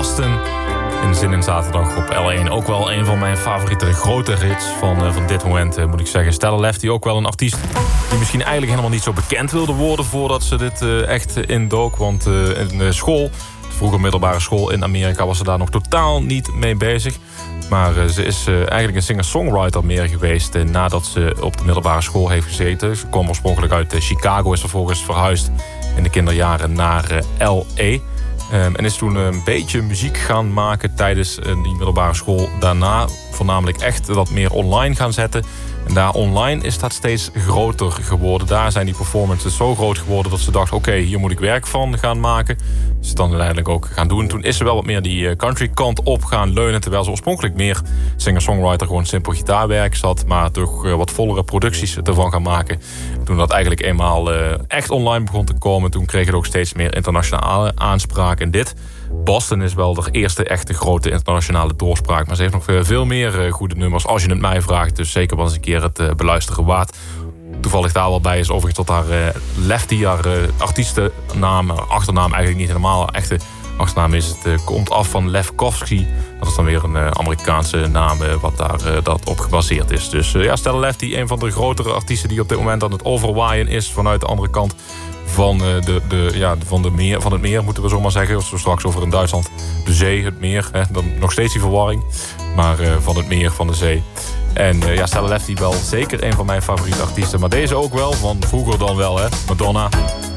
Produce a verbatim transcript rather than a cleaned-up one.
Boston. In Zin in Zaterdag op L één. Ook wel een van mijn favoriete grote hits van, uh, van dit moment, uh, moet ik zeggen. Stella Lefty, ook wel een artiest die misschien eigenlijk helemaal niet zo bekend wilde worden voordat ze dit uh, echt uh, indook. Want uh, in de school, de vroeger middelbare school in Amerika, was ze daar nog totaal niet mee bezig. Maar uh, ze is uh, eigenlijk een singer-songwriter meer geweest uh, nadat ze op de middelbare school heeft gezeten. Ze kwam oorspronkelijk uit uh, Chicago, is vervolgens verhuisd in de kinderjaren naar uh, L A. Um, en is toen een beetje muziek gaan maken tijdens uh, die middelbare school. Daarna voornamelijk echt dat meer online gaan zetten. En daar online is dat steeds groter geworden. Daar zijn die performances zo groot geworden dat ze dacht, oké, okay, hier moet ik werk van gaan maken. Dus het dan uiteindelijk ook gaan doen. Toen is ze wel wat meer die country kant op gaan leunen. Terwijl ze oorspronkelijk meer singer-songwriter, gewoon simpel gitaarwerk zat. Maar toch uh, wat vollere producties ervan gaan maken. Toen dat eigenlijk eenmaal uh, echt online begon te komen, toen kreeg het ook steeds meer internationale aanspraak. En dit, Boston, is wel de eerste echte grote internationale doorspraak. Maar ze heeft nog veel meer uh, goede nummers, als je het mij vraagt. Dus zeker wel eens een keer het uh, beluisteren waard. Toevallig daar wel bij is overigens dat haar uh, Lefty, haar uh, artiestennaam, haar achternaam eigenlijk niet helemaal. Haar echte achternaam is, het uh, komt af van Lefkowski. Dat is dan weer een uh, Amerikaanse naam uh, wat daar uh, dat op gebaseerd is. Dus uh, ja, Stella Lefty, een van de grotere artiesten die op dit moment aan het overwaaien is vanuit de andere kant van, uh, de, de, ja, van, de meer, van het meer, moeten we zo maar zeggen. Als we straks over in Duitsland de zee, het meer, hè, dan nog steeds die verwarring. Maar uh, van het meer, van de zee. En uh, ja, Stella Lefty wel zeker een van mijn favoriete artiesten. Maar deze ook wel, van vroeger dan wel, hè. Madonna.